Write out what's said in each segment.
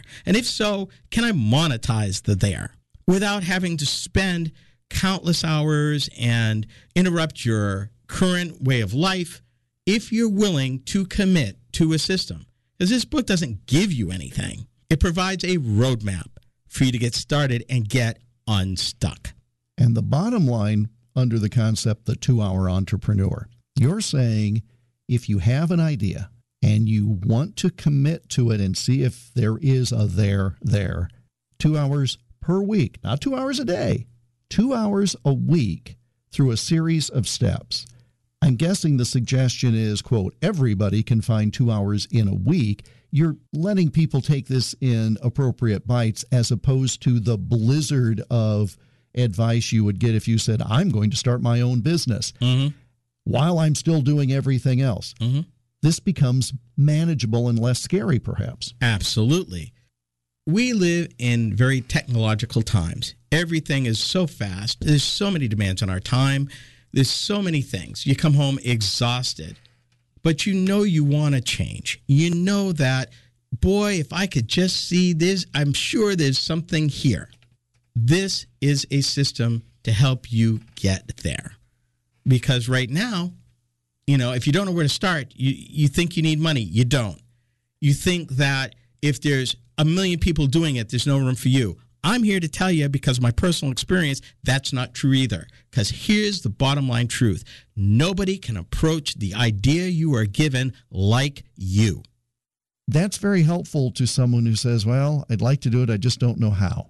And if so, can I monetize the there without having to spend countless hours and interrupt your current way of life if you're willing to commit to a system? Because this book doesn't give you anything. It provides a roadmap for you to get started and get unstuck. And the bottom line under the concept, the 2-hour entrepreneur, you're saying if you have an idea and you want to commit to it and see if there is a there, 2 hours per week, not 2 hours a day, 2 hours a week through a series of steps. I'm guessing the suggestion is, quote, everybody can find 2 hours in a week. You're letting people take this in appropriate bites as opposed to the blizzard of advice you would get if you said, I'm going to start my own business while I'm still doing everything else. This becomes manageable and less scary, perhaps. Absolutely. We live in very technological times. Everything is so fast. There's so many demands on our time. There's so many things. You come home exhausted, but you know you want to change. You know that, boy, if I could just see this, I'm sure there's something here. This is a system to help you get there. Because right now, if you don't know where to start, you think you need money. You don't. You think that if there's a million people doing it, there's no room for you. I'm here to tell you, because of my personal experience, that's not true either. Because here's the bottom line truth. Nobody can approach the idea you are given like you. That's very helpful to someone who says, well, I'd like to do it, I just don't know how.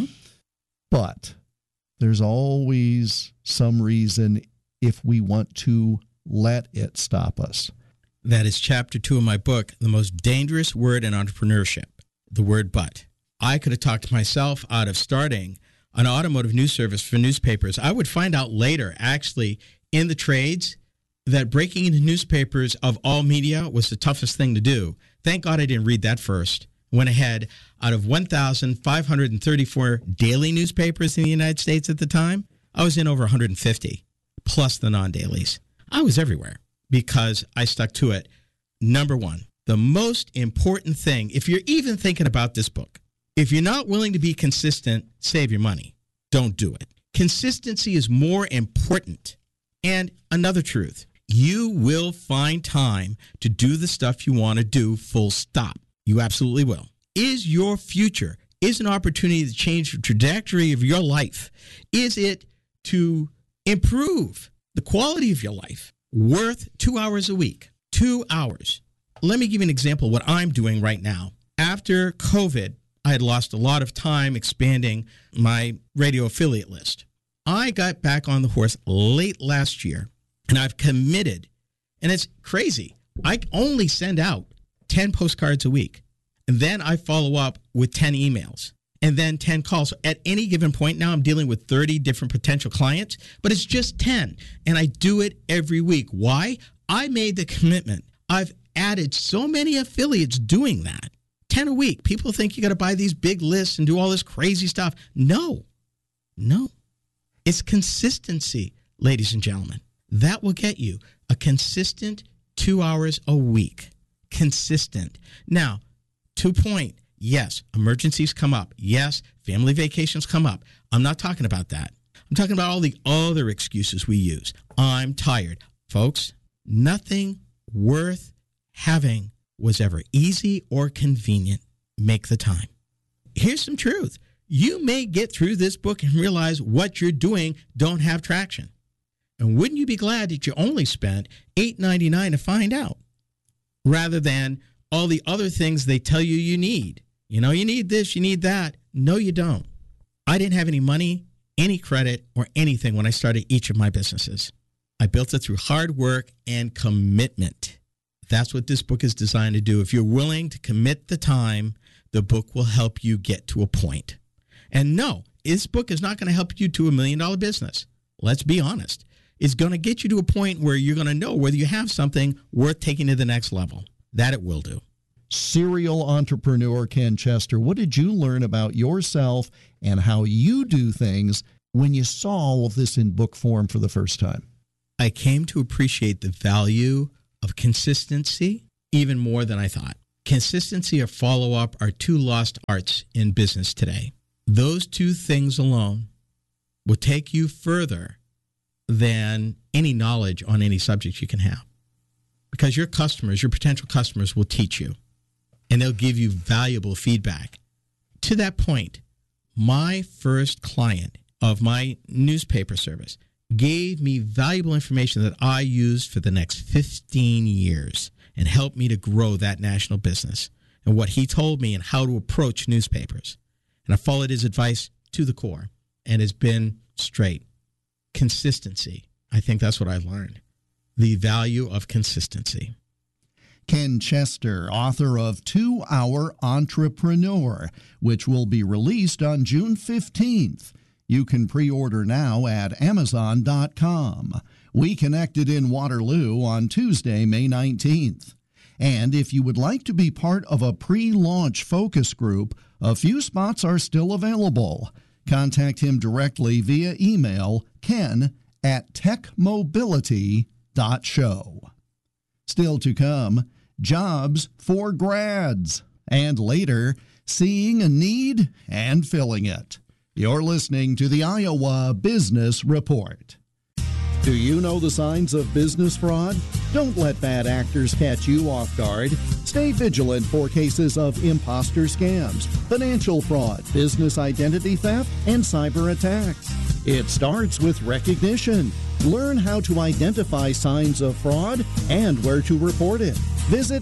But there's always some reason if we want to let it stop us. That is chapter 2 of my book, The Most Dangerous Word in Entrepreneurship, the word but. I could have talked myself out of starting an automotive news service for newspapers. I would find out later, actually, in the trades, that breaking into newspapers of all media was the toughest thing to do. Thank God I didn't read that first. Went ahead. Out of 1,534 daily newspapers in the United States at the time, I was in over 150, plus the non-dailies. I was everywhere because I stuck to it. Number one, the most important thing, if you're even thinking about this book, if you're not willing to be consistent, save your money. Don't do it. Consistency is more important. And another truth, you will find time to do the stuff you want to do, full stop. You absolutely will. Is your future, is an opportunity to change the trajectory of your life? Is it to improve the quality of your life worth 2 hours a week? 2 hours. Let me give you an example of what I'm doing right now. After COVID, I had lost a lot of time expanding my radio affiliate list. I got back on the horse late last year, and I've committed, and it's crazy. I only send out 10 postcards a week, and then I follow up with 10 emails, and then 10 calls. So at any given point now, I'm dealing with 30 different potential clients, but it's just 10, and I do it every week. Why? I made the commitment. I've added so many affiliates doing that. 10 a week. People think you got to buy these big lists and do all this crazy stuff. No. It's consistency, ladies and gentlemen. That will get you a consistent 2 hours a week. Consistent. Now, to point, yes, emergencies come up. Yes, family vacations come up. I'm not talking about that. I'm talking about all the other excuses we use. I'm tired. Folks, nothing worth having was ever easy or convenient. Make the time. Here's some truth. You may get through this book and realize what you're doing don't have traction. And wouldn't you be glad that you only spent $8.99 to find out, rather than all the other things they tell you you need? You need this, you need that. No, you don't. I didn't have any money, any credit, or anything when I started each of my businesses. I built it through hard work and commitment. That's what this book is designed to do. If you're willing to commit the time, the book will help you get to a point. And no, this book is not going to help you to $1 million business. Let's be honest. It's going to get you to a point where you're going to know whether you have something worth taking to the next level. That it will do. Serial entrepreneur Ken Chester, what did you learn about yourself and how you do things when you saw all of this in book form for the first time? I came to appreciate the value of consistency even more than I thought. Consistency or follow-up are two lost arts in business today. Those two things alone will take you further than any knowledge on any subject you can have. Because your customers, your potential customers, will teach you, and they'll give you valuable feedback. To that point, my first client of my newspaper service gave me valuable information that I used for the next 15 years and helped me to grow that national business and what he told me and how to approach newspapers. And I followed his advice to the core, and it's been straight. Consistency. I think that's what I've learned. The value of consistency. Ken Chester, author of 2 Hour Entrepreneur, which will be released on June 15th. You can pre-order now at Amazon.com. We connected in Waterloo on Tuesday, May 19th. And if you would like to be part of a pre-launch focus group, a few spots are still available. Contact him directly via email, ken@techmobility.show. Still to come, jobs for grads. And later, seeing a need and filling it. You're listening to the Iowa Business Report. Do you know the signs of business fraud? Don't let bad actors catch you off guard. Stay vigilant for cases of imposter scams, financial fraud, business identity theft, and cyber attacks. It starts with recognition. Learn how to identify signs of fraud and where to report it. Visit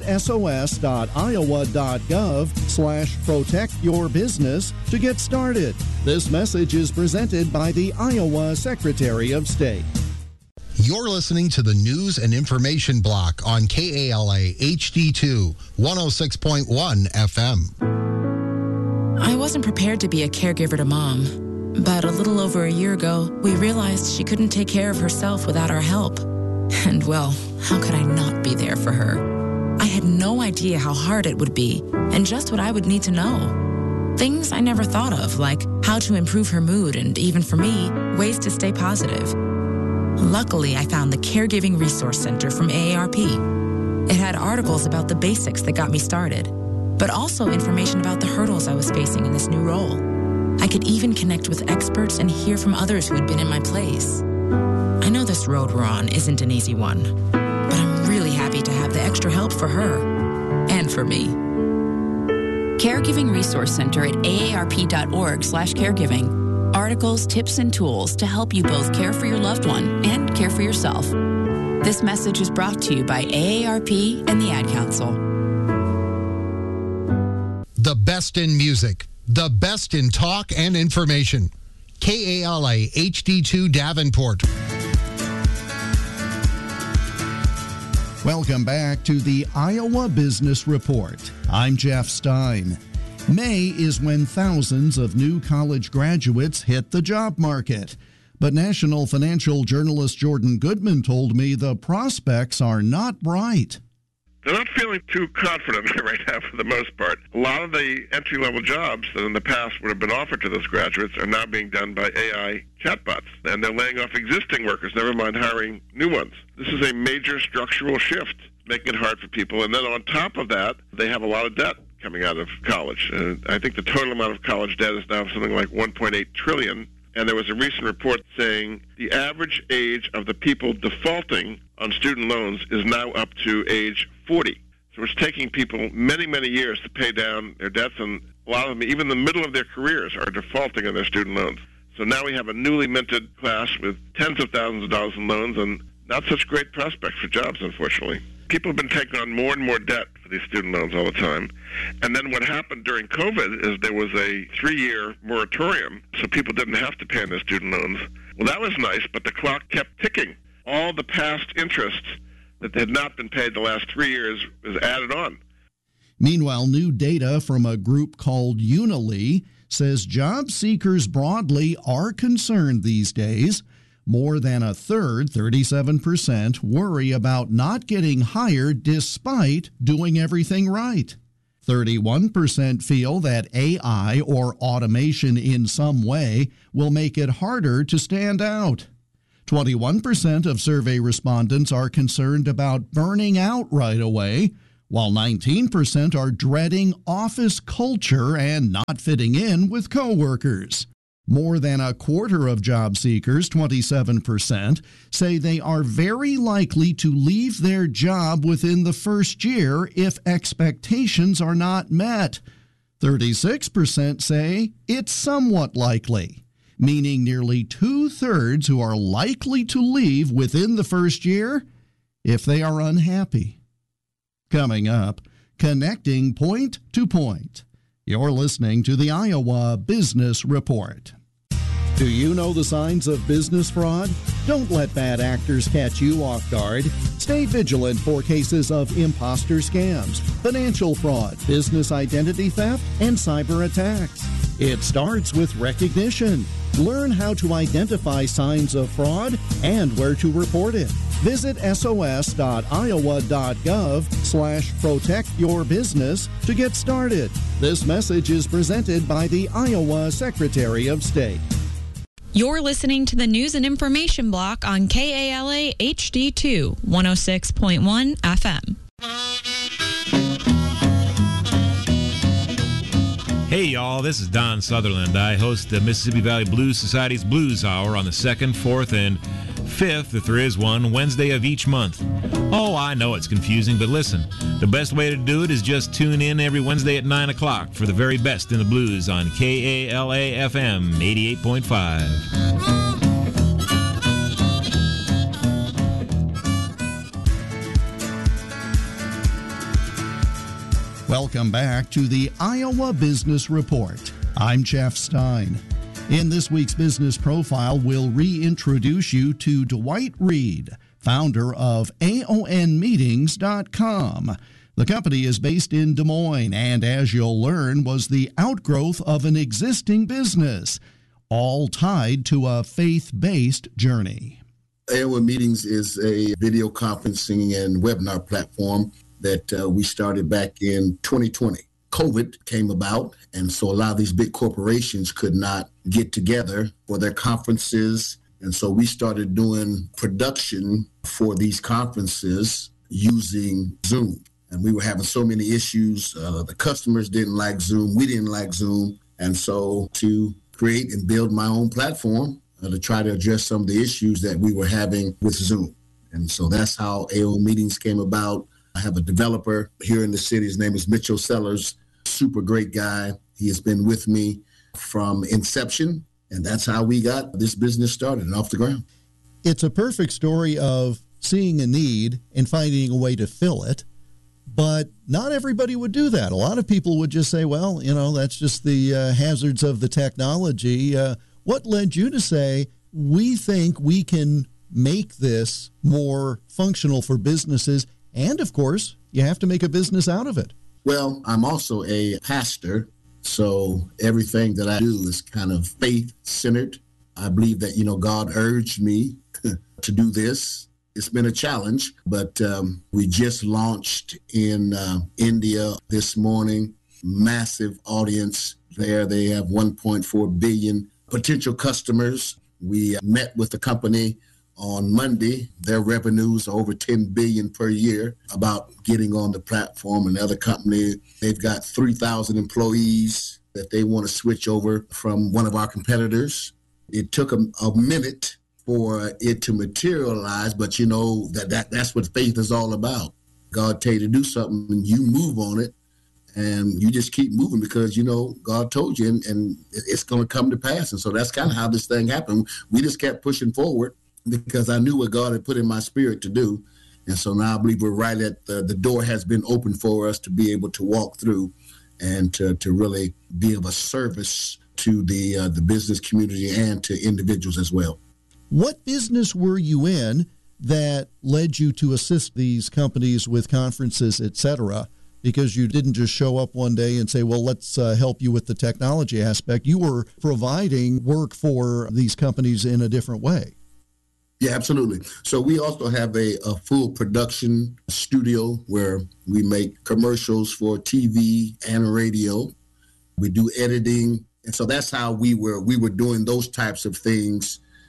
sos.iowa.gov/protectyourbusiness to get started. This message is presented by the Iowa Secretary of State. You're listening to the News and Information Block on KALA HD2 106.1 FM. I wasn't prepared to be a caregiver to Mom, but a little over a year ago, we realized she couldn't take care of herself without our help. And well, how could I not be there for her? I had no idea how hard it would be and just what I would need to know. Things I never thought of, like how to improve her mood and, even for me, ways to stay positive. Luckily, I found the Caregiving Resource Center from AARP. It had articles about the basics that got me started, but also information about the hurdles I was facing in this new role. I could even connect with experts and hear from others who had been in my place. I know this road we're on isn't an easy one, but I'm really happy to have the extra help for her and for me. Caregiving Resource Center at aarp.org/caregiving. Articles, tips, and tools to help you both care for your loved one and care for yourself. This message is brought to you by AARP and the Ad Council. The best in music, the best in talk and information. KALA HD2 Davenport. Welcome back to the Iowa Business Report. I'm Jeff Stein. May is when thousands of new college graduates hit the job market. But national financial journalist Jordan Goodman told me the prospects are not bright. They're not feeling too confident right now for the most part. A lot of the entry-level jobs that in the past would have been offered to those graduates are now being done by AI chatbots. And they're laying off existing workers, never mind hiring new ones. This is a major structural shift, making it hard for people. And then on top of that, they have a lot of debt coming out of college. I think the total amount of college debt is now something like $1.8 trillion. And there was a recent report saying the average age of the people defaulting on student loans is now up to age 40. So it's taking people many, many years to pay down their debts, and a lot of them, even in the middle of their careers, are defaulting on their student loans. So now we have a newly minted class with tens of thousands of dollars in loans and not such great prospects for jobs, unfortunately. People have been taking on more and more debt for these student loans all the time. And then what happened during COVID is there was a 3-year moratorium, so people didn't have to pay on their student loans. Well, that was nice, but the clock kept ticking. All the past interest that had not been paid the last 3 years was added on. Meanwhile, new data from a group called Unily says job seekers broadly are concerned these days. More than a third, 37%, worry about not getting hired despite doing everything right. 31% feel that AI or automation in some way will make it harder to stand out. 21% of survey respondents are concerned about burning out right away, while 19% are dreading office culture and not fitting in with coworkers. More than a quarter of job seekers, 27%, say they are very likely to leave their job within the first year if expectations are not met. 36% say it's somewhat likely, meaning nearly 2/3 who are likely to leave within the first year if they are unhappy. Coming up, connecting point to point. You're listening to the Iowa Business Report. Do you know the signs of business fraud? Don't let bad actors catch you off guard. Stay vigilant for cases of imposter scams, financial fraud, business identity theft, and cyber attacks. It starts with recognition. Learn how to identify signs of fraud and where to report it. Visit sos.iowa.gov/protectyourbusiness to get started. This message is presented by the Iowa Secretary of State. You're listening to the News and Information Block on KALA HD2 106.1 FM. Hey y'all, this is Don Sutherland. I host the Mississippi Valley Blues Society's Blues Hour on the 2nd, 4th, and 5th, if there is one, Wednesday of each month. Oh, I know it's confusing, but listen, the best way to do it is just tune in every Wednesday at 9 o'clock for the very best in the blues on KALA FM 88.5. Welcome back to the Iowa Business Report. I'm Jeff Stein. In this week's business profile, we'll reintroduce you to Dwight Reed, founder of AONmeetings.com. The company is based in Des Moines and, as you'll learn, was the outgrowth of an existing business, all tied to a faith-based journey. AON Meetings is a video conferencing and webinar platform that we started back in 2020. COVID came about, and so a lot of these big corporations could not get together for their conferences. And so we started doing production for these conferences using Zoom. And we were having so many issues. The customers didn't like Zoom. We didn't like Zoom. And so to create and build my own platform to try to address some of the issues that we were having with Zoom. And so that's how AON Meetings came about. I have a developer here in the city. His name is Mitchell Sellers. Super great guy. He has been with me from inception, and that's how we got this business started and off the ground. It's a perfect story of seeing a need and finding a way to fill it, but not everybody would do that. A lot of people would just say, well, that's just the hazards of the technology. What led you to say, we think we can make this more functional for businesses, and of course, you have to make a business out of it? Well, I'm also a pastor, so everything that I do is kind of faith-centered. I believe that, God urged me to do this. It's been a challenge, but we just launched in India this morning. Massive audience there. They have 1.4 billion potential customers. We met with the company on Monday. Their revenues are over $10 billion per year about getting on the platform. Another company, they've got 3,000 employees that they want to switch over from one of our competitors. It took a minute for it to materialize, but that's what faith is all about. God tell you to do something and you move on it, and you just keep moving because, God told you and it's going to come to pass. And so that's kind of how this thing happened. We just kept pushing forward because I knew what God had put in my spirit to do. And so now I believe we're right at the door has been open for us to be able to walk through and to really be of a service to the business community and to individuals as well. What business were you in that led you to assist these companies with conferences, et cetera? Because you didn't just show up one day and say, well, let's help you with the technology aspect. You were providing work for these companies in a different way. Yeah, absolutely. So we also have a full production studio where we make commercials for TV and radio. We do editing. And so that's how we were doing those types of things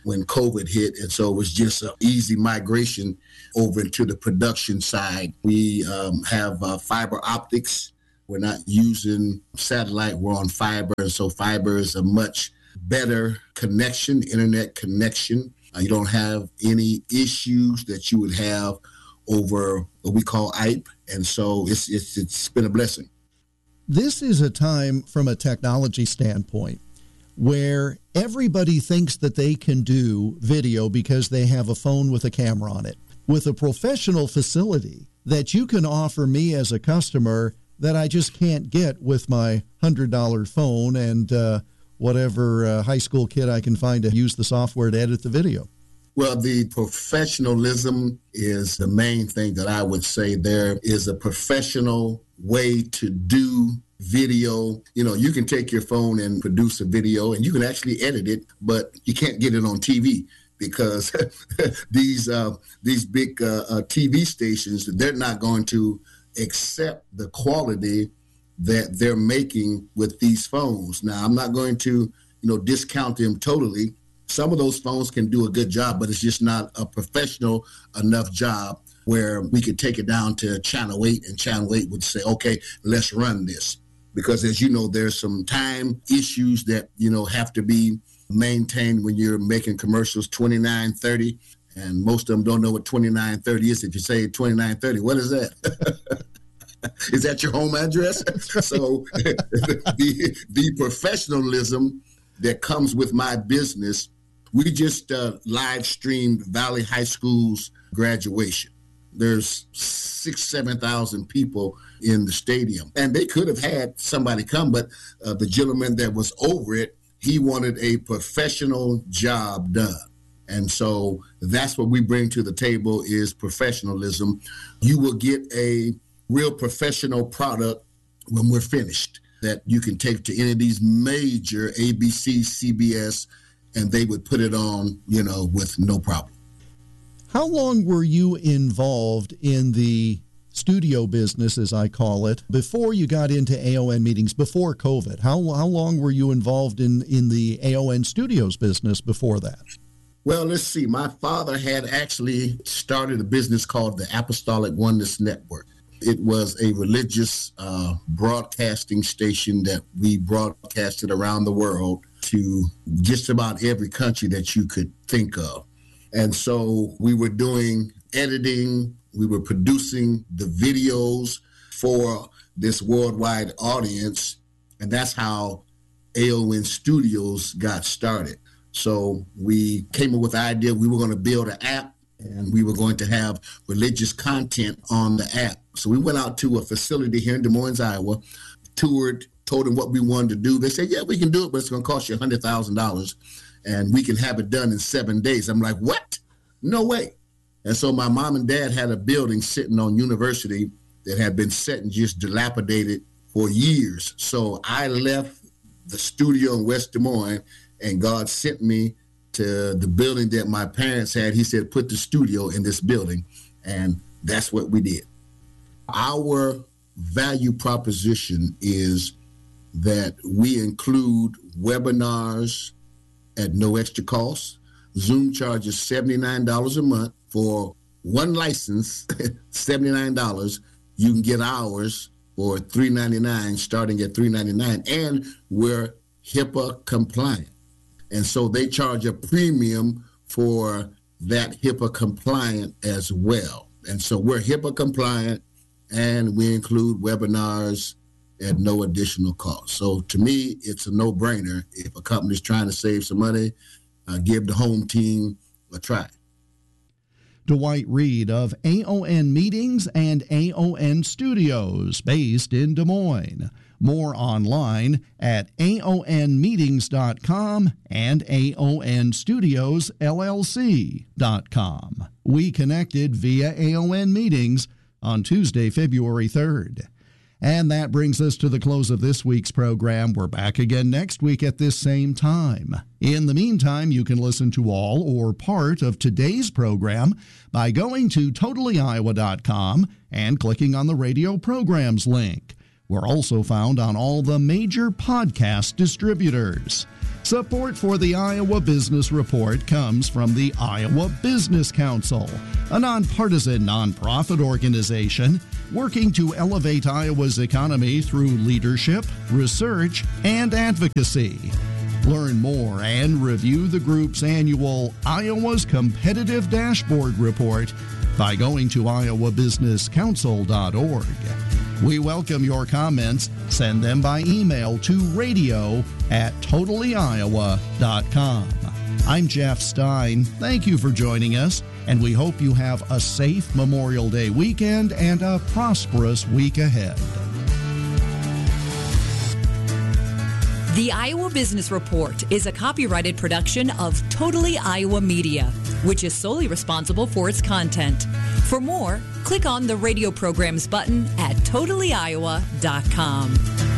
when COVID hit. And so it was just an easy migration over into the production side. We have fiber optics. We're not using satellite. We're on fiber. And so fiber is a much better connection, internet connection. You don't have any issues that you would have over what we call IPE. And so it's been a blessing. This is a time from a technology standpoint where everybody thinks that they can do video because they have a phone with a camera on it. With a professional facility that you can offer me as a customer that I just can't get with my $100 phone and whatever high school kid I can find to use the software to edit the video. Well, the professionalism is the main thing that I would say. There is a professional way to do video. You can take your phone and produce a video and you can actually edit it, but you can't get it on TV because these big TV stations, they're not going to accept the quality that they're making with these phones. Now, I'm not going to, discount them totally. Some of those phones can do a good job, but it's just not a professional enough job where we could take it down to Channel 8 and Channel 8 would say, okay, let's run this. Because as you know, there's some time issues that, have to be maintained when you're making commercials 29:30. And most of them don't know what 29:30 is. If you say 29:30, what is that? Is that your home address? So the professionalism that comes with my business, we just live streamed Valley High School's graduation. There's 7,000 people in the stadium. And they could have had somebody come, but the gentleman that was over it, he wanted a professional job done. And so that's what we bring to the table is professionalism. You will get a real professional product when we're finished that you can take to any of these major ABC, CBS, and they would put it on, with no problem. How long were you involved in the studio business, as I call it, before you got into AON meetings, before COVID? How long were you involved in the AON Studios business before that? Well, let's see. My father had actually started a business called the Apostolic Oneness Network. It was a religious broadcasting station that we broadcasted around the world to just about every country that you could think of. And so we were doing editing, we were producing the videos for this worldwide audience, and that's how AON Studios got started. So we came up with the idea we were going to build an app and we were going to have religious content on the app. So we went out to a facility here in Des Moines, Iowa, toured, told them what we wanted to do. They said, yeah, we can do it, but it's going to cost you $100,000 and we can have it done in 7 days. I'm like, what? No way. And so my mom and dad had a building sitting on University that had been set and just dilapidated for years. So I left the studio in West Des Moines and God sent me to the building that my parents had. He said, put the studio in this building. And that's what we did. Our value proposition is that we include webinars at no extra cost. Zoom charges $79 a month for one license, $79. You can get hours for $3.99, starting at $3.99, and we're HIPAA compliant. And so they charge a premium for that HIPAA compliant as well. And so we're HIPAA compliant, and we include webinars at no additional cost. So to me, it's a no-brainer. If a company's trying to save some money, give the home team a try. Dwight Reed of AON Meetings and AON Studios, based in Des Moines. More online at aonmeetings.com and aonstudiosllc.com. We connected via AON Meetings on Tuesday, February 3rd. And that brings us to the close of this week's program. We're back again next week at this same time. In the meantime, you can listen to all or part of today's program by going to totallyiowa.com and clicking on the radio programs link. We're also found on all the major podcast distributors. Support for the Iowa Business Report comes from the Iowa Business Council, a nonpartisan nonprofit organization working to elevate Iowa's economy through leadership, research, and advocacy. Learn more and review the group's annual Iowa's Competitive Dashboard Report by going to iowabusinesscouncil.org. We welcome your comments. Send them by email to radio@totallyiowa.com. I'm Jeff Stein. Thank you for joining us, and we hope you have a safe Memorial Day weekend and a prosperous week ahead. The Iowa Business Report is a copyrighted production of Totally Iowa Media, which is solely responsible for its content. For more, click on the radio programs button at totallyiowa.com.